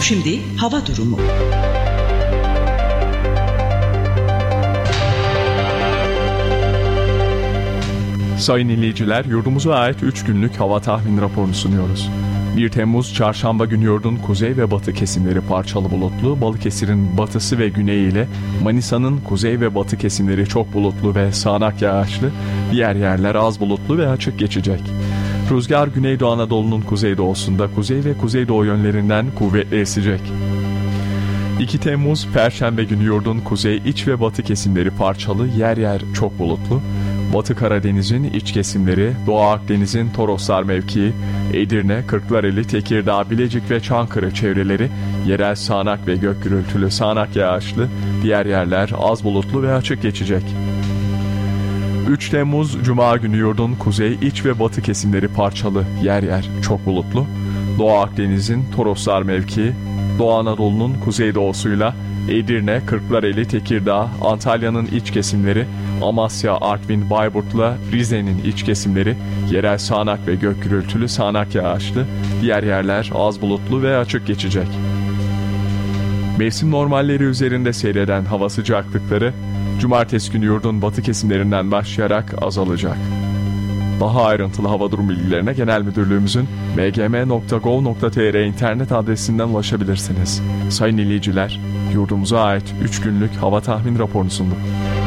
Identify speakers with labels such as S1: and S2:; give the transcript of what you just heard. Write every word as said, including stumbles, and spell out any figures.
S1: Şimdi hava durumu.
S2: Sayın dinleyiciler, yurdumuza ait üç günlük hava tahmin raporunu sunuyoruz. bir Temmuz Çarşamba günü yurdun kuzey ve batı kesimleri parçalı bulutlu, Balıkesir'in batısı ve güneyi ile Manisa'nın kuzey ve batı kesimleri çok bulutlu ve sağanak yağışlı, diğer yerler az bulutlu ve açık geçecek. Rüzgar Güneydoğu Anadolu'nun kuzeydoğusunda kuzey ve kuzeydoğu yönlerinden kuvvetli esecek. iki Temmuz Perşembe günü yurdun kuzey, iç ve batı kesimleri parçalı, yer yer çok bulutlu, Batı Karadeniz'in iç kesimleri, Doğu Akdeniz'in Toroslar mevkii, Edirne, Kırklareli, Tekirdağ, Bilecik ve Çankırı çevreleri yerel sağanak ve gök gürültülü sağanak yağışlı, diğer yerler az bulutlu ve açık geçecek. üç Temmuz Cuma günü yurdun kuzey, iç ve batı kesimleri parçalı, yer yer çok bulutlu, Doğu Akdeniz'in Toroslar mevkii, Doğu Anadolu'nun kuzeydoğusuyla Edirne, Kırklareli, Tekirdağ, Antalya'nın iç kesimleri, Amasya, Artvin, Bayburt'la Rize'nin iç kesimleri yerel sağanak ve gök gürültülü sağanak yağışlı, diğer yerler az bulutlu ve açık geçecek. Mevsim normalleri üzerinde seyreden hava sıcaklıkları Cumartesi günü yurdun batı kesimlerinden başlayarak azalacak. Daha ayrıntılı hava durum bilgilerine Genel Müdürlüğümüzün m g m nokta gov nokta t r internet adresinden ulaşabilirsiniz. Sayın dinleyiciler, yurdumuza ait üç günlük hava tahmin raporunu sunduk.